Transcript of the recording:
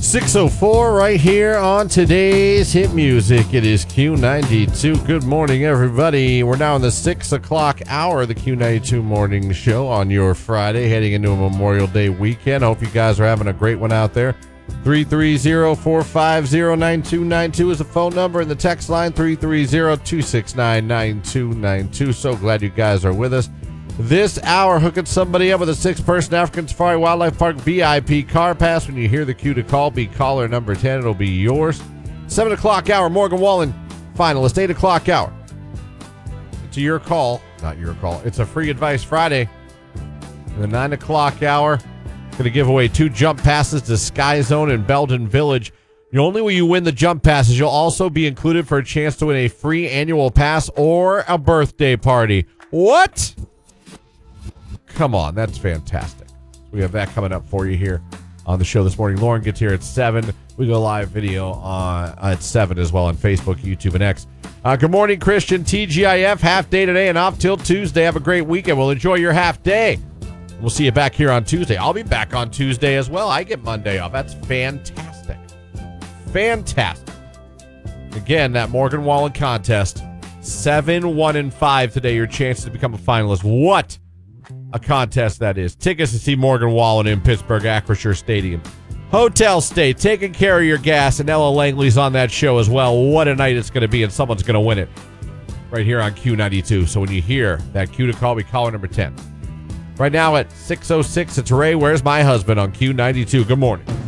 6:04 right here on today's hit music. It is Q92. Good morning, everybody. We're now in the 6 o'clock hour of the Q92 morning show on your Friday, heading into a Memorial Day weekend. Hope you guys are having a great one out there. 330-450-9292 is the phone number, and the text line 330-269-9292. So glad you guys are with us. This hour, hooking somebody up with a 6-person African Safari Wildlife Park VIP car pass. When you hear the cue to call, be caller number 10. It'll be yours. 7 o'clock hour, Morgan Wallen finalist. 8 o'clock hour. It's your call. Not your call. It's a free advice Friday. In the 9 o'clock hour, going to give away 2 jump passes to Sky Zone in Belden Village. The only way you win the jump passes, you'll also be included for a chance to win a free annual pass or a birthday party. What? Come on, that's fantastic. We have that coming up for you here on the show this morning. Lauren gets here at 7. We go live video at 7 as well on Facebook, YouTube, and X. Good morning, Christian. TGIF, half day today and off till Tuesday. Have a great weekend. We'll enjoy your half day. We'll see you back here on Tuesday. I'll be back on Tuesday as well. I get Monday off. That's fantastic. Fantastic. Again, that Morgan Wallen contest, 7, 1, and 5 today. Your chance to become a finalist. What a contest that is. Tickets to see Morgan Wallen in Pittsburgh, Acrisure Stadium. Hotel stay, taking care of your gas, and Ella Langley's on that show as well. What a night it's going to be, and someone's going to win it right here on Q92. So when you hear that cue to call, be caller number 10. Right now at 6:06, it's Ray, Where's My Husband on Q92. Good morning.